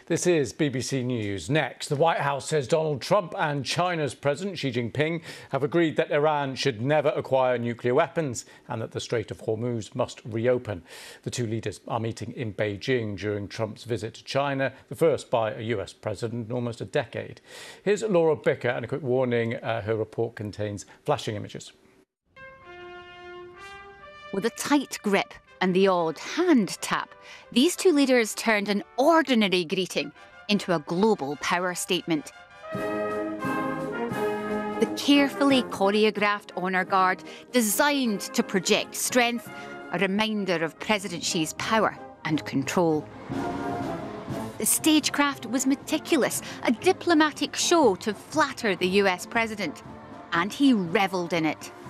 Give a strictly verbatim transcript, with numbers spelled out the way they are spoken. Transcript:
This is B B C News. Next, the White House says Donald Trump and China's President Xi Jinping have agreed that Iran should never acquire nuclear weapons and that the Strait of Hormuz must reopen. The two leaders are meeting in Beijing during Trump's visit to China, the first by a U S president in almost a decade. Here's Laura Bicker, and a quick warning, uh, her report contains flashing images. With a tight grip and the odd hand tap, these two leaders turned an ordinary greeting into a global power statement. The carefully choreographed honour guard, designed to project strength, a reminder of President Xi's power and control. The stagecraft was meticulous, a diplomatic show to flatter the U S president, and he revelled in it.